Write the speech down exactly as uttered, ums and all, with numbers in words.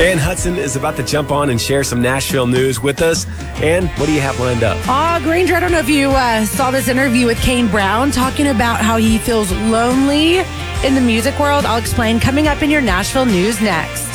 Ann Hudson is about to jump on and share some Nashville news with us. Ann, what do you have lined up? Aw, Granger, I don't know if you uh, saw this interview with Kane Brown talking about how he feels lonely in the music world. I'll explain coming up in your Nashville news next.